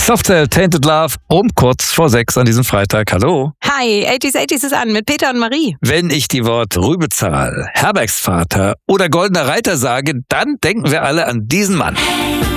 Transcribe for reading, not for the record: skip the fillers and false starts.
Softcell Tainted Love um kurz vor 6 an diesem Freitag. Hallo. Hi, 80s ist an mit Peter und Marie. Wenn ich die Worte Rübezahl, Herbergsvater oder Goldener Reiter sage, dann denken wir alle an diesen Mann.